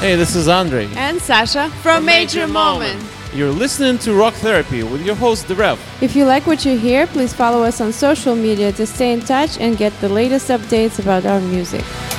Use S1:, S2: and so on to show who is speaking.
S1: Hey, this is Andre.
S2: And Sasha from Major Moment.
S1: You're listening to Rock Therapy with your host, The Rev.
S3: If you like what you hear, please follow us on social media to stay in touch and get the latest updates about our music.